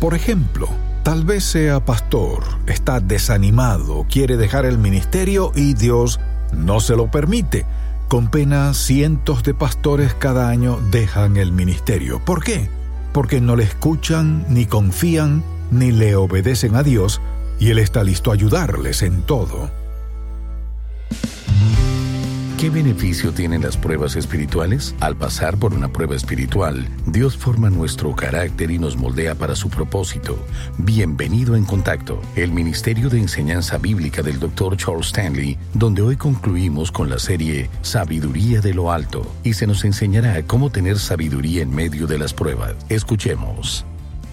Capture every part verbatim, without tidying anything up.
Por ejemplo, tal vez sea pastor, está desanimado, quiere dejar el ministerio y Dios no se lo permite. Con pena, cientos de pastores cada año dejan el ministerio. ¿Por qué? Porque no le escuchan, ni confían, ni le obedecen a Dios, y Él está listo a ayudarles en todo. ¿Qué beneficio tienen las pruebas espirituales? Al pasar por una prueba espiritual, Dios forma nuestro carácter y nos moldea para su propósito. Bienvenido en Contacto, el Ministerio de Enseñanza Bíblica del doctor Charles Stanley, donde hoy concluimos con la serie Sabiduría de lo Alto, y se nos enseñará cómo tener sabiduría en medio de las pruebas. Escuchemos.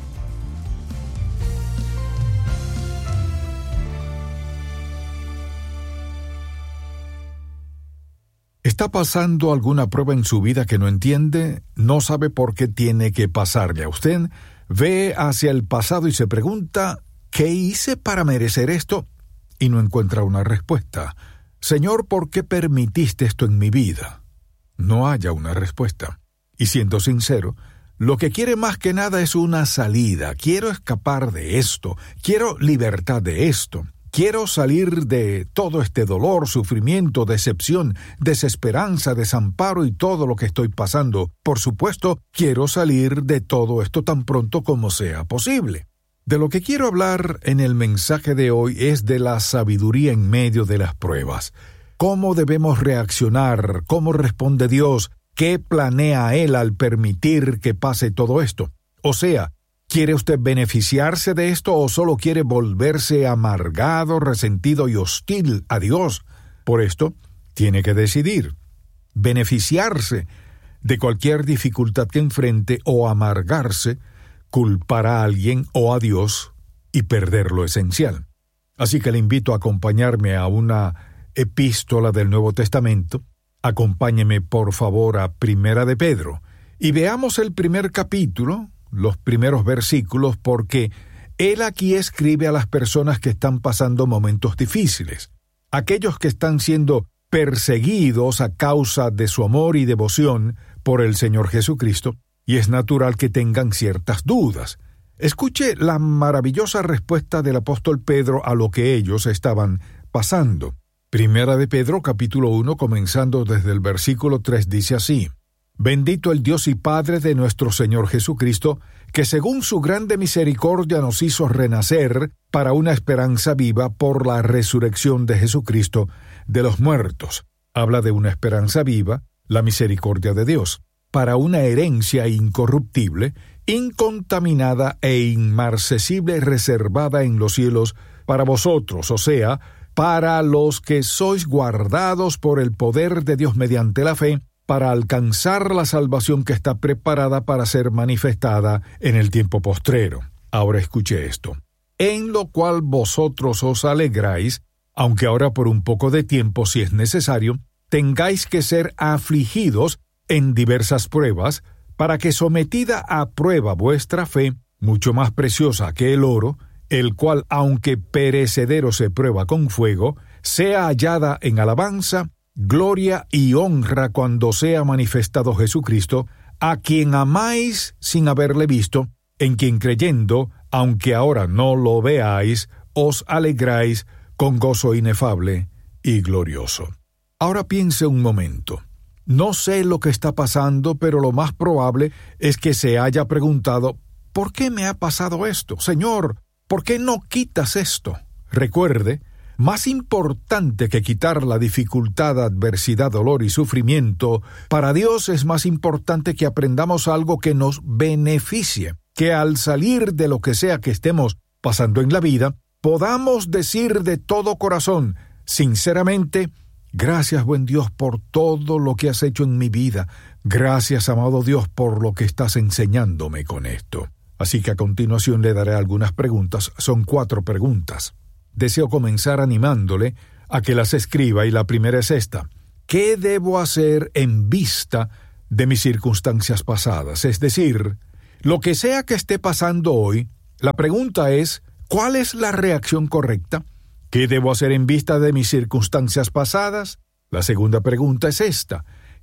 ¿Está pasando alguna prueba en su vida que no entiende? ¿No sabe por qué tiene que pasarle a usted? Ve hacia el pasado y se pregunta, ¿qué hice para merecer esto? Y no encuentra una respuesta. Señor, ¿por qué permitiste esto en mi vida? No haya una respuesta. Y siendo sincero, lo que quiere más que nada es una salida. Quiero escapar de esto. Quiero libertad de esto. Quiero salir de todo este dolor, sufrimiento, decepción, desesperanza, desamparo y todo lo que estoy pasando. Por supuesto, quiero salir de todo esto tan pronto como sea posible. De lo que quiero hablar en el mensaje de hoy es de la sabiduría en medio de las pruebas. ¿Cómo debemos reaccionar? ¿Cómo responde Dios? ¿Qué planea Él al permitir que pase todo esto? O sea, ¿quiere usted beneficiarse de esto o solo quiere volverse amargado, resentido y hostil a Dios? Por esto, tiene que decidir. Beneficiarse de cualquier dificultad que enfrente o amargarse, culpar a alguien o a Dios y perder lo esencial. Así que le invito a acompañarme a una epístola del Nuevo Testamento. Acompáñeme por favor a Primera de Pedro y veamos el primer capítulo, los primeros versículos, porque él aquí escribe a las personas que están pasando momentos difíciles, aquellos que están siendo perseguidos a causa de su amor y devoción por el Señor Jesucristo, y es natural que tengan ciertas dudas. Escuche la maravillosa respuesta del apóstol Pedro a lo que ellos estaban pasando. Primera de Pedro, capítulo uno, comenzando desde el versículo tres, dice así: Bendito el Dios y Padre de nuestro Señor Jesucristo, que según su grande misericordia nos hizo renacer para una esperanza viva por la resurrección de Jesucristo de los muertos. Habla de una esperanza viva, la misericordia de Dios, para una herencia incorruptible, incontaminada e inmarcesible, reservada en los cielos para vosotros, o sea, para los que sois guardados por el poder de Dios mediante la fe, para alcanzar la salvación que está preparada para ser manifestada en el tiempo postrero. Ahora escuche esto. En lo cual vosotros os alegráis, aunque ahora por un poco de tiempo, si es necesario, tengáis que ser afligidos en diversas pruebas, para que sometida a prueba vuestra fe, mucho más preciosa que el oro, el cual, aunque perecedero se prueba con fuego, sea hallada en alabanza, gloria y honra cuando sea manifestado Jesucristo, a quien amáis sin haberle visto, en quien creyendo, aunque ahora no lo veáis, os alegráis con gozo inefable y glorioso. Ahora piense un momento. No sé lo que está pasando, pero lo más probable es que se haya preguntado, ¿por qué me ha pasado esto? Señor, ¿por qué no quitas esto? Recuerde, más importante que quitar la dificultad, adversidad, dolor y sufrimiento, para Dios es más importante que aprendamos algo que nos beneficie, que al salir de lo que sea que estemos pasando en la vida, podamos decir de todo corazón, sinceramente, gracias, buen Dios, por todo lo que has hecho en mi vida. Gracias, amado Dios, por lo que estás enseñándome con esto. Así que a continuación le daré algunas preguntas. Son cuatro preguntas. Deseo comenzar animándole a que las escriba y la primera es esta. ¿Qué debo hacer en vista de mis circunstancias pasadas? Es decir, lo que sea que esté pasando hoy, la pregunta es, ¿cuál es la reacción correcta? ¿Qué debo hacer en vista de mis circunstancias pasadas? La segunda pregunta es esta.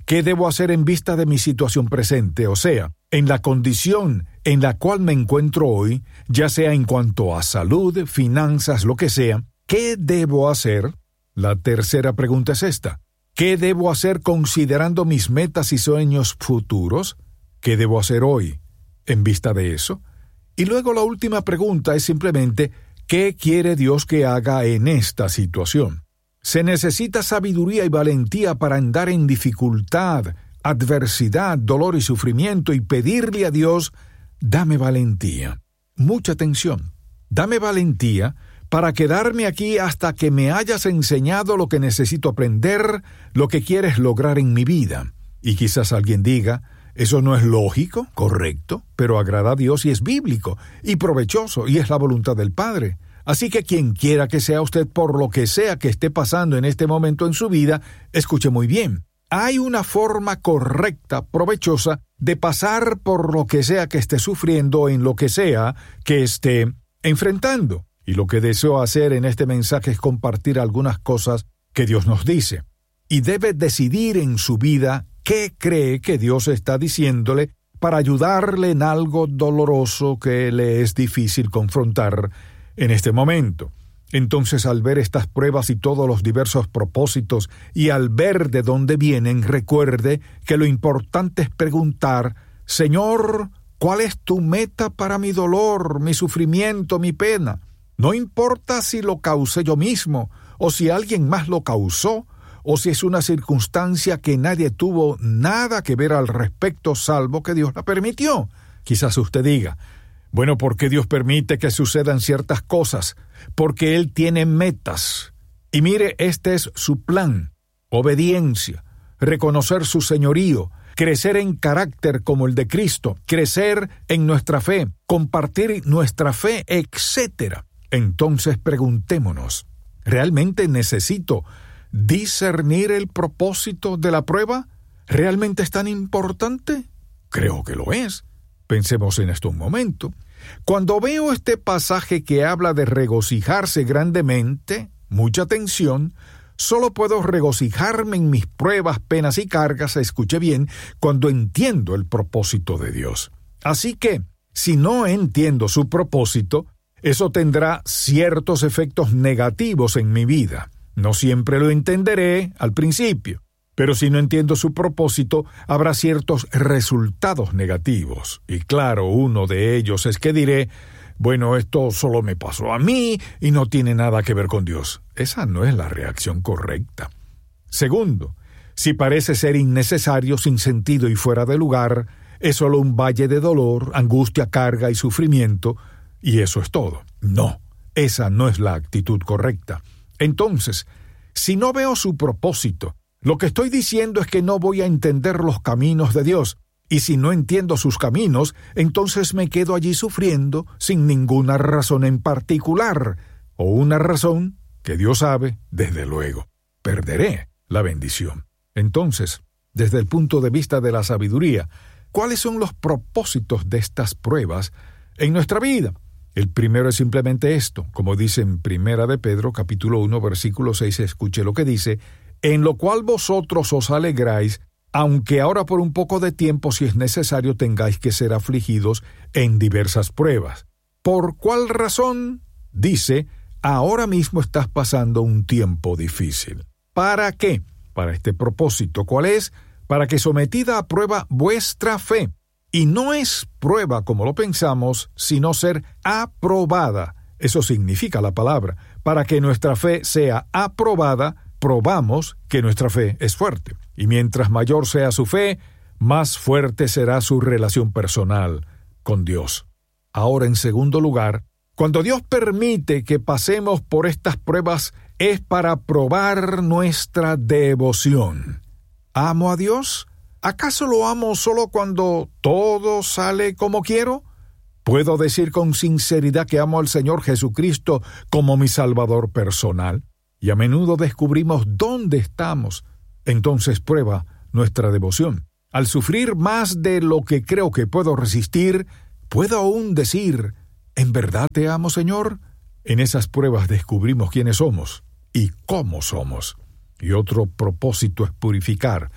¿Qué debo hacer en vista de mi situación presente? O sea, en la condición en la cual me encuentro hoy, ya sea en cuanto a salud, finanzas, lo que sea, ¿qué debo hacer? La tercera pregunta es esta. ¿Qué debo hacer considerando mis metas y sueños futuros? ¿Qué debo hacer hoy en vista de eso? Y luego la última pregunta es simplemente, ¿qué quiere Dios que haga en esta situación? Se necesita sabiduría y valentía para andar en dificultad, adversidad, dolor y sufrimiento y pedirle a Dios, dame valentía. Mucha atención. Dame valentía para quedarme aquí hasta que me hayas enseñado lo que necesito aprender, lo que quieres lograr en mi vida. Y quizás alguien diga, eso no es lógico, correcto, pero agrada a Dios y es bíblico, y provechoso, y es la voluntad del Padre. Así que quien quiera que sea usted por lo que sea que esté pasando en este momento en su vida, escuche muy bien. Hay una forma correcta, provechosa, de pasar por lo que sea que esté sufriendo en lo que sea que esté enfrentando. Y lo que deseo hacer en este mensaje es compartir algunas cosas que Dios nos dice. Y debe decidir en su vida qué cree que Dios está diciéndole para ayudarle en algo doloroso que le es difícil confrontar en este momento. Entonces, al ver estas pruebas y todos los diversos propósitos, y al ver de dónde vienen, recuerde que lo importante es preguntar, Señor, ¿cuál es tu meta para mi dolor, mi sufrimiento, mi pena? No importa si lo causé yo mismo, o si alguien más lo causó, o si es una circunstancia que nadie tuvo nada que ver al respecto, salvo que Dios la permitió. Quizás usted diga, bueno, ¿por qué Dios permite que sucedan ciertas cosas? Porque Él tiene metas. Y mire, este es su plan. Obediencia, reconocer su señorío, crecer en carácter como el de Cristo, crecer en nuestra fe, compartir nuestra fe, etcétera. Entonces preguntémonos, ¿realmente necesito discernir el propósito de la prueba? ¿Realmente es tan importante? Creo que lo es. Pensemos en esto un momento. Cuando veo este pasaje que habla de regocijarse grandemente, mucha atención, solo puedo regocijarme en mis pruebas, penas y cargas, escuche bien, cuando entiendo el propósito de Dios. Así que, si no entiendo su propósito, eso tendrá ciertos efectos negativos en mi vida. No siempre lo entenderé al principio. Pero si no entiendo su propósito, habrá ciertos resultados negativos. Y claro, uno de ellos es que diré, bueno, esto solo me pasó a mí y no tiene nada que ver con Dios. Esa no es la reacción correcta. Segundo, si parece ser innecesario, sin sentido y fuera de lugar, es solo un valle de dolor, angustia, carga y sufrimiento, y eso es todo. No, esa no es la actitud correcta. Entonces, si no veo su propósito, lo que estoy diciendo es que no voy a entender los caminos de Dios, y si no entiendo sus caminos, entonces me quedo allí sufriendo sin ninguna razón en particular, o una razón que Dios sabe, desde luego. Perderé la bendición. Entonces, desde el punto de vista de la sabiduría, ¿cuáles son los propósitos de estas pruebas en nuestra vida? El primero es simplemente esto, como dice en Primera de Pedro, capítulo uno, versículo seis, escuche lo que dice, en lo cual vosotros os alegráis, aunque ahora por un poco de tiempo, si es necesario, tengáis que ser afligidos en diversas pruebas. ¿Por cuál razón? Dice, ahora mismo estás pasando un tiempo difícil. ¿Para qué? Para este propósito. ¿Cuál es? Para que sometida a prueba vuestra fe. Y no es prueba como lo pensamos, sino ser aprobada. Eso significa la palabra. Para que nuestra fe sea aprobada, probamos que nuestra fe es fuerte. Y mientras mayor sea su fe, más fuerte será su relación personal con Dios. Ahora, en segundo lugar, cuando Dios permite que pasemos por estas pruebas, es para probar nuestra devoción. ¿Amo a Dios? ¿Acaso lo amo solo cuando todo sale como quiero? ¿Puedo decir con sinceridad que amo al Señor Jesucristo como mi Salvador personal? Y a menudo descubrimos dónde estamos. Entonces prueba nuestra devoción. Al sufrir más de lo que creo que puedo resistir, puedo aún decir, ¿en verdad te amo, Señor? En esas pruebas descubrimos quiénes somos y cómo somos. Y otro propósito es purificar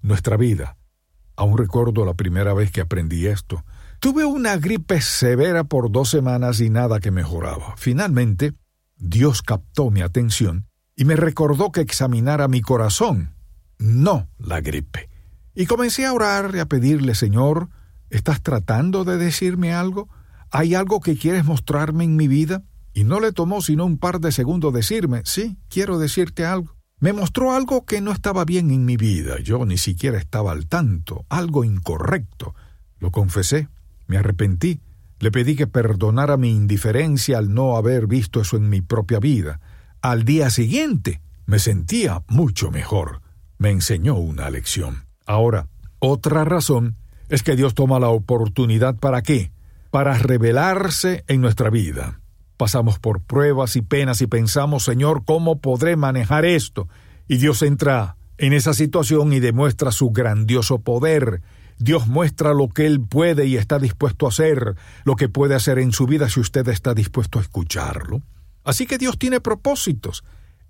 nuestra vida. Aún recuerdo la primera vez que aprendí esto. Tuve una gripe severa por dos semanas y nada que mejoraba. Finalmente, Dios captó mi atención y me recordó que examinara mi corazón, no la gripe. Y comencé a orar y a pedirle, Señor, ¿estás tratando de decirme algo? ¿Hay algo que quieres mostrarme en mi vida? Y no le tomó sino un par de segundos decirme, sí, quiero decirte algo. Me mostró algo que no estaba bien en mi vida. Yo ni siquiera estaba al tanto, algo incorrecto. Lo confesé, me arrepentí. Le pedí que perdonara mi indiferencia al no haber visto eso en mi propia vida. Al día siguiente me sentía mucho mejor. Me enseñó una lección. Ahora, otra razón es que Dios toma la oportunidad ¿para qué? Para revelarse en nuestra vida. Pasamos por pruebas y penas y pensamos, Señor, ¿cómo podré manejar esto? Y Dios entra en esa situación y demuestra su grandioso poder. Dios muestra lo que Él puede y está dispuesto a hacer, lo que puede hacer en su vida si usted está dispuesto a escucharlo. Así que Dios tiene propósitos.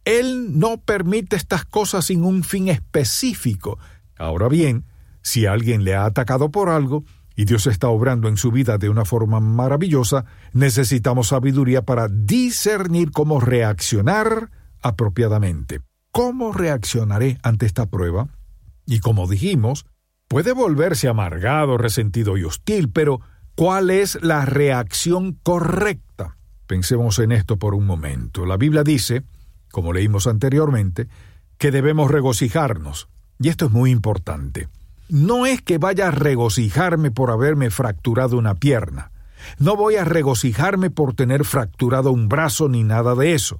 Él no permite estas cosas sin un fin específico. Ahora bien, si alguien le ha atacado por algo, y Dios está obrando en su vida de una forma maravillosa, necesitamos sabiduría para discernir cómo reaccionar apropiadamente. ¿Cómo reaccionaré ante esta prueba? Y como dijimos, puede volverse amargado, resentido y hostil, pero ¿cuál es la reacción correcta? Pensemos en esto por un momento. La Biblia dice, como leímos anteriormente, que debemos regocijarnos. Y esto es muy importante. No es que vaya a regocijarme por haberme fracturado una pierna. No voy a regocijarme por tener fracturado un brazo ni nada de eso.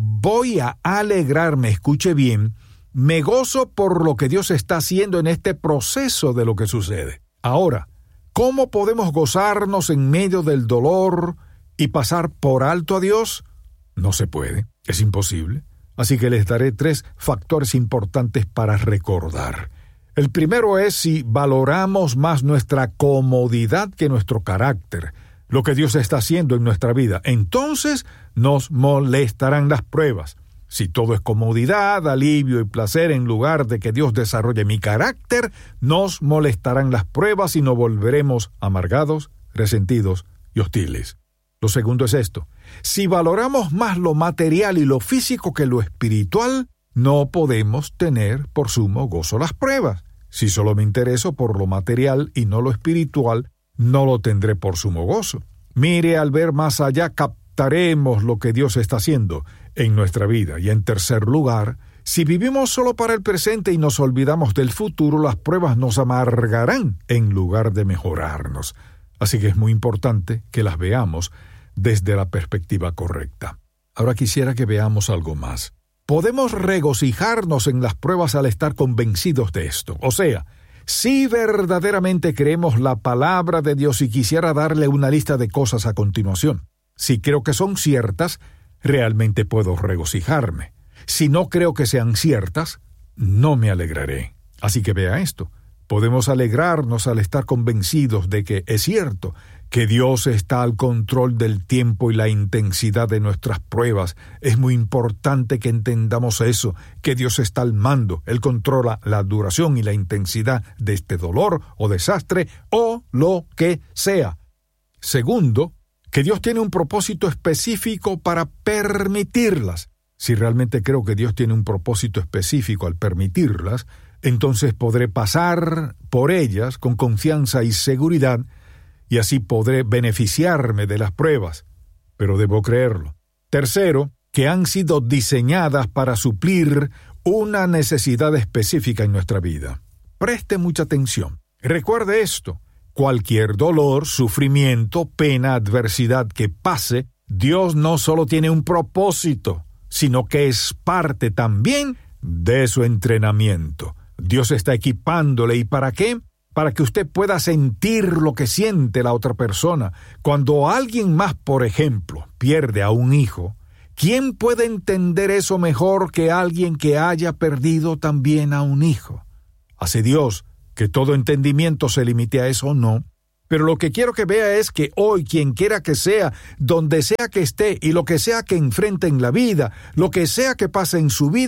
Voy a alegrarme, escuche bien, me gozo por lo que Dios está haciendo en este proceso de lo que sucede. Ahora, ¿cómo podemos gozarnos en medio del dolor y pasar por alto a Dios? No se puede, es imposible. Así que les daré tres factores importantes para recordar. El primero es si valoramos más nuestra comodidad que nuestro carácter, lo que Dios está haciendo en nuestra vida. Entonces nos molestarán las pruebas. Si todo es comodidad, alivio y placer en lugar de que Dios desarrolle mi carácter, nos molestarán las pruebas y nos volveremos amargados, resentidos y hostiles. Lo segundo es esto. Si valoramos más lo material y lo físico que lo espiritual, no podemos tener por sumo gozo las pruebas. Si solo me intereso por lo material y no lo espiritual, no lo tendré por sumo gozo. Mire, al ver más allá, captaremos lo que Dios está haciendo en nuestra vida. Y en tercer lugar, si vivimos solo para el presente y nos olvidamos del futuro, las pruebas nos amargarán en lugar de mejorarnos. Así que es muy importante que las veamos desde la perspectiva correcta. Ahora quisiera que veamos algo más. Podemos regocijarnos en las pruebas al estar convencidos de esto. O sea, si verdaderamente creemos la palabra de Dios, y quisiera darle una lista de cosas a continuación. Si creo que son ciertas, realmente puedo regocijarme. Si no creo que sean ciertas, no me alegraré. Así que vea esto. Podemos alegrarnos al estar convencidos de que es cierto que Dios está al control del tiempo y la intensidad de nuestras pruebas. Es muy importante que entendamos eso, que Dios está al mando. Él controla la duración y la intensidad de este dolor o desastre o lo que sea. Segundo, que Dios tiene un propósito específico para permitirlas. Si realmente creo que Dios tiene un propósito específico al permitirlas, entonces podré pasar por ellas con confianza y seguridad, y así podré beneficiarme de las pruebas, pero debo creerlo. Tercero, que han sido diseñadas para suplir una necesidad específica en nuestra vida. Preste mucha atención. Recuerde esto. Cualquier dolor, sufrimiento, pena, adversidad que pase, Dios no solo tiene un propósito, sino que es parte también de su entrenamiento. Dios está equipándole. ¿Y para qué? Para que usted pueda sentir lo que siente la otra persona. Cuando alguien más, por ejemplo, pierde a un hijo, ¿quién puede entender eso mejor que alguien que haya perdido también a un hijo? ¿Hace Dios que todo entendimiento se limite a eso? No. Pero lo que quiero que vea es que hoy, quien quiera que sea, donde sea que esté y lo que sea que enfrente en la vida, lo que sea que pase en su vida,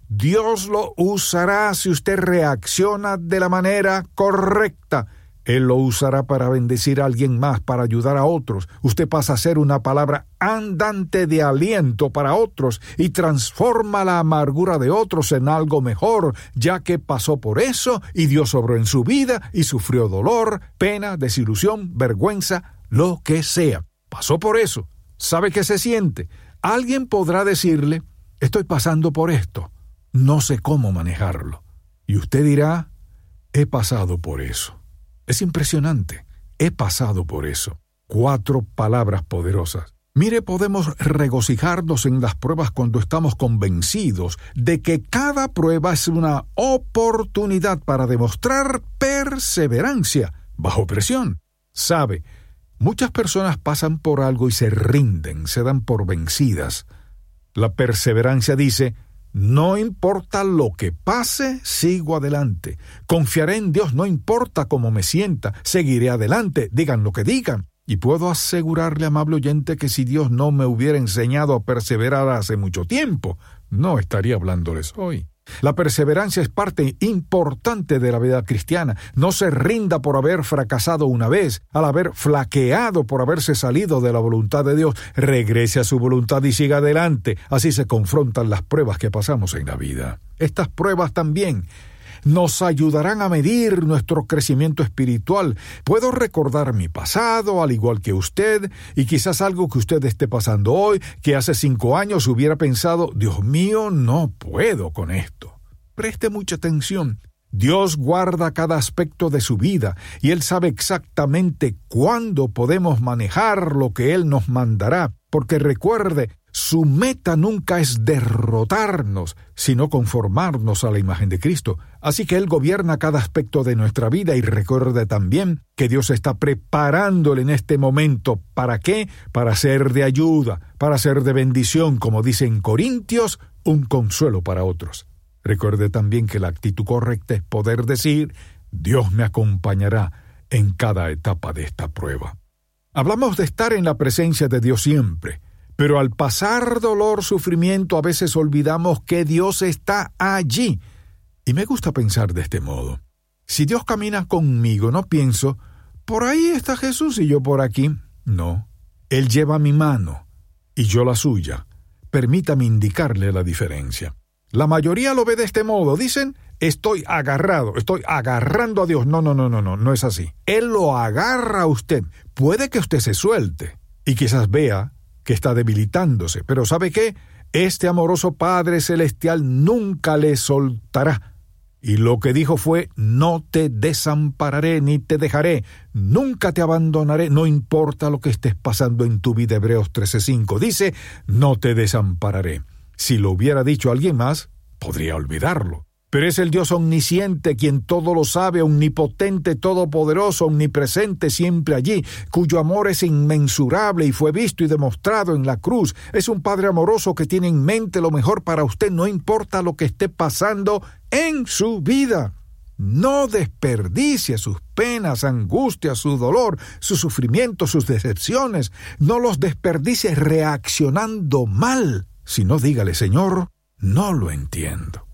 Dios lo usará si usted reacciona de la manera correcta. Él lo usará para bendecir a alguien más, para ayudar a otros. Usted pasa a ser una palabra andante de aliento para otros y transforma la amargura de otros en algo mejor, ya que pasó por eso y Dios obró en su vida y sufrió dolor, pena, desilusión, vergüenza, lo que sea. Pasó por eso. ¿Sabe qué se siente? Alguien podrá decirle, estoy pasando por esto, no sé cómo manejarlo. Y usted dirá, he pasado por eso. Es impresionante. He pasado por eso. Cuatro palabras poderosas. Mire, podemos regocijarnos en las pruebas cuando estamos convencidos de que cada prueba es una oportunidad para demostrar perseverancia bajo presión. Sabe, muchas personas pasan por algo y se rinden, se dan por vencidas. La perseverancia dice, no importa lo que pase, sigo adelante. Confiaré en Dios, no importa cómo me sienta, seguiré adelante, digan lo que digan. Y puedo asegurarle, amable oyente, que si Dios no me hubiera enseñado a perseverar hace mucho tiempo, no estaría hablándoles hoy. La perseverancia es parte importante de la vida cristiana. No se rinda por haber fracasado una vez, al haber flaqueado por haberse salido de la voluntad de Dios. Regrese a su voluntad y siga adelante. Así se confrontan las pruebas que pasamos en la vida. Estas pruebas también nos ayudarán a medir nuestro crecimiento espiritual. Puedo recordar mi pasado, al igual que usted, y quizás algo que usted esté pasando hoy, que hace cinco años hubiera pensado, Dios mío, no puedo con esto. Preste mucha atención. Dios guarda cada aspecto de su vida, y Él sabe exactamente cuándo podemos manejar lo que Él nos mandará, porque recuerde, su meta nunca es derrotarnos, sino conformarnos a la imagen de Cristo. Así que Él gobierna cada aspecto de nuestra vida y recuerde también que Dios está preparándole en este momento. ¿Para qué? Para ser de ayuda, para ser de bendición, como dice en Corintios, un consuelo para otros. Recuerde también que la actitud correcta es poder decir, Dios me acompañará en cada etapa de esta prueba. Hablamos de estar en la presencia de Dios siempre. Pero al pasar dolor, sufrimiento, a veces olvidamos que Dios está allí. Y me gusta pensar de este modo. Si Dios camina conmigo, no pienso, por ahí está Jesús y yo por aquí. No, Él lleva mi mano y yo la suya. Permítame indicarle la diferencia. La mayoría lo ve de este modo. Dicen, estoy agarrado, estoy agarrando a Dios. No, no, no, no, no, no es así. Él lo agarra a usted. Puede que usted se suelte y quizás vea que está debilitándose, pero ¿sabe qué? Este amoroso Padre Celestial nunca le soltará. Y lo que dijo fue, no te desampararé ni te dejaré, nunca te abandonaré, no importa lo que estés pasando en tu vida. Hebreos trece cinco dice, no te desampararé. Si lo hubiera dicho alguien más, podría olvidarlo. Pero es el Dios omnisciente, quien todo lo sabe, omnipotente, todopoderoso, omnipresente, siempre allí, cuyo amor es inmensurable y fue visto y demostrado en la cruz. Es un Padre amoroso que tiene en mente lo mejor para usted, no importa lo que esté pasando en su vida. No desperdicie sus penas, angustias, su dolor, su sufrimiento, sus decepciones. No los desperdicie reaccionando mal, sino dígale, Señor, no lo entiendo.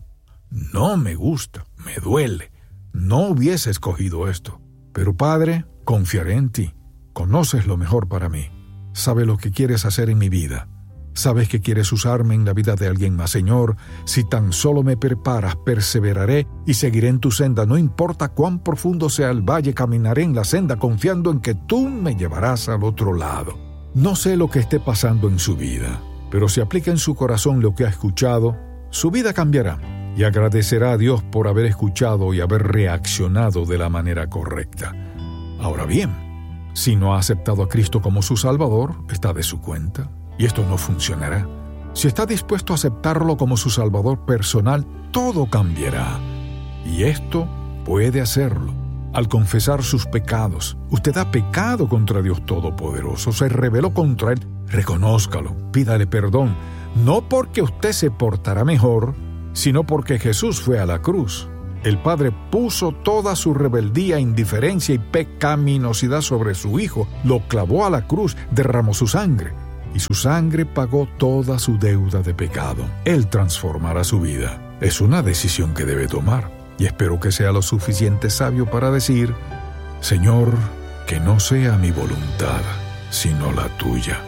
No me gusta, me duele. No hubiese escogido esto. Pero Padre, confiaré en ti. Conoces lo mejor para mí. Sabes lo que quieres hacer en mi vida. Sabes que quieres usarme en la vida de alguien más. Señor, si tan solo me preparas, perseveraré y seguiré en tu senda. No importa cuán profundo sea el valle, caminaré en la senda confiando en que tú me llevarás al otro lado. No sé lo que esté pasando en su vida, pero si aplica en su corazón lo que ha escuchado, su vida cambiará. Y agradecerá a Dios por haber escuchado y haber reaccionado de la manera correcta. Ahora bien, si no ha aceptado a Cristo como su Salvador, está de su cuenta, y esto no funcionará. Si está dispuesto a aceptarlo como su Salvador personal, todo cambiará. Y esto puede hacerlo. Al confesar sus pecados, usted ha pecado contra Dios Todopoderoso, se rebeló contra Él, reconózcalo, pídale perdón, no porque usted se portará mejor, sino porque Jesús fue a la cruz. El Padre puso toda su rebeldía, indiferencia y pecaminosidad sobre su Hijo, lo clavó a la cruz, derramó su sangre, y su sangre pagó toda su deuda de pecado. Él transformará su vida. Es una decisión que debe tomar, y espero que sea lo suficiente sabio para decir: Señor, que no sea mi voluntad, sino la tuya.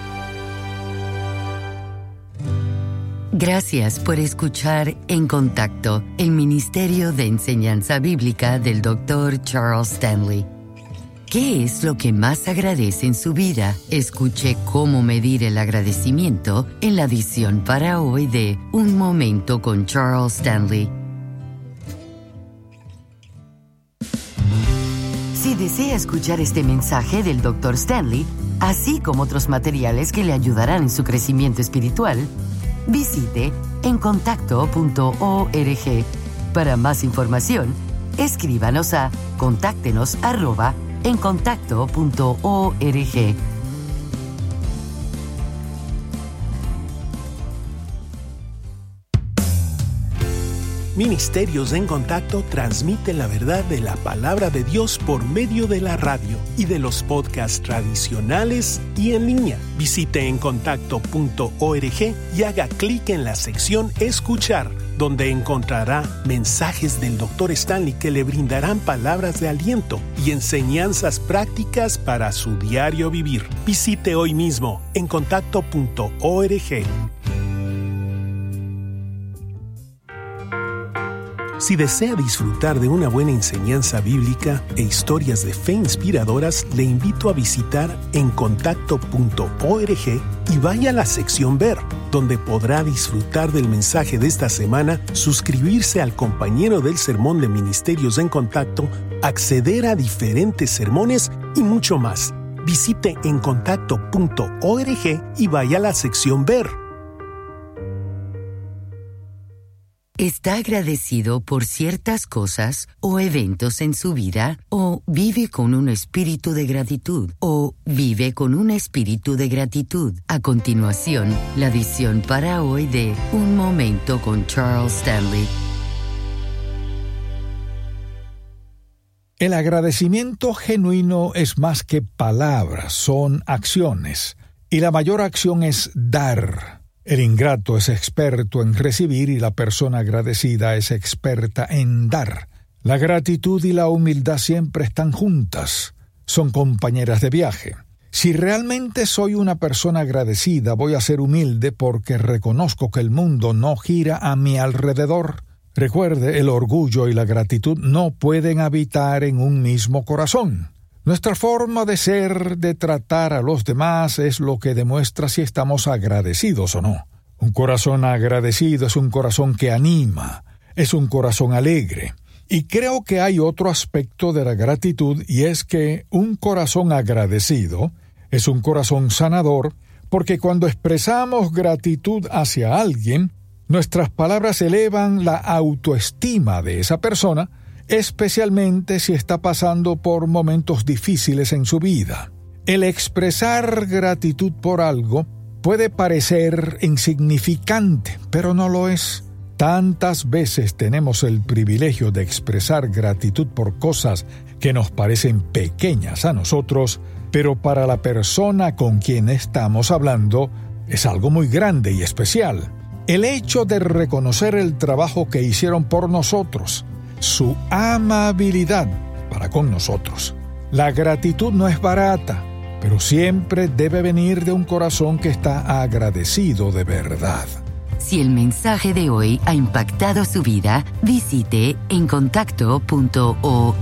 Gracias por escuchar En Contacto, el Ministerio de Enseñanza Bíblica del doctor Charles Stanley. ¿Qué es lo que más agradece en su vida? Escuche cómo medir el agradecimiento en la edición para hoy de Un Momento con Charles Stanley. Si desea escuchar este mensaje del doctor Stanley, así como otros materiales que le ayudarán en su crecimiento espiritual, visite en contacto punto org. Para más información, escríbanos a contáctenos arroba en contacto punto org. Ministerios en Contacto transmite la verdad de la palabra de Dios por medio de la radio y de los podcasts tradicionales y en línea. Visite en contacto punto org y haga clic en la sección Escuchar, donde encontrará mensajes del doctor Stanley que le brindarán palabras de aliento y enseñanzas prácticas para su diario vivir. Visite hoy mismo en contacto punto org. Si desea disfrutar de una buena enseñanza bíblica e historias de fe inspiradoras, le invito a visitar en contacto punto org y vaya a la sección Ver, donde podrá disfrutar del mensaje de esta semana, suscribirse al compañero del sermón de Ministerios en Contacto, acceder a diferentes sermones y mucho más. Visite en contacto punto org y vaya a la sección Ver. ¿Está agradecido por ciertas cosas o eventos en su vida? ¿O vive con un espíritu de gratitud? ¿O vive con un espíritu de gratitud? A continuación, la edición para hoy de Un Momento con Charles Stanley. El agradecimiento genuino es más que palabras, son acciones. Y la mayor acción es dar. El ingrato es experto en recibir y la persona agradecida es experta en dar. La gratitud y la humildad siempre están juntas, son compañeras de viaje. Si realmente soy una persona agradecida, voy a ser humilde porque reconozco que el mundo no gira a mi alrededor. Recuerde, el orgullo y la gratitud no pueden habitar en un mismo corazón. Nuestra forma de ser, de tratar a los demás, es lo que demuestra si estamos agradecidos o no. Un corazón agradecido es un corazón que anima, es un corazón alegre. Y creo que hay otro aspecto de la gratitud, y es que un corazón agradecido es un corazón sanador, porque cuando expresamos gratitud hacia alguien, nuestras palabras elevan la autoestima de esa persona, especialmente si está pasando por momentos difíciles en su vida. El expresar gratitud por algo puede parecer insignificante, pero no lo es. Tantas veces tenemos el privilegio de expresar gratitud por cosas que nos parecen pequeñas a nosotros, pero para la persona con quien estamos hablando es algo muy grande y especial. El hecho de reconocer el trabajo que hicieron por nosotros, su amabilidad para con nosotros. La gratitud no es barata, pero siempre debe venir de un corazón que está agradecido de verdad. Si el mensaje de hoy ha impactado su vida, visite en contacto punto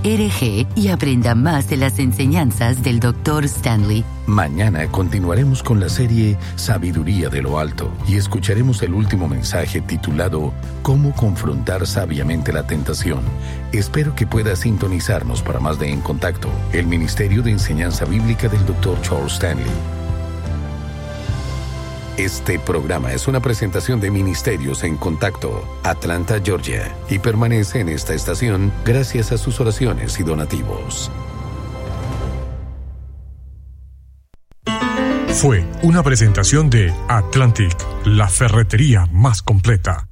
org y aprenda más de las enseñanzas del doctor Stanley. Mañana continuaremos con la serie Sabiduría de lo Alto y escucharemos el último mensaje titulado Cómo confrontar sabiamente la tentación. Espero que pueda sintonizarnos para más de En Contacto, el Ministerio de Enseñanza Bíblica del doctor Charles Stanley. Este programa es una presentación de Ministerios en Contacto, Atlanta, Georgia, y permanece en esta estación gracias a sus oraciones y donativos. Fue una presentación de Atlantic, la ferretería más completa.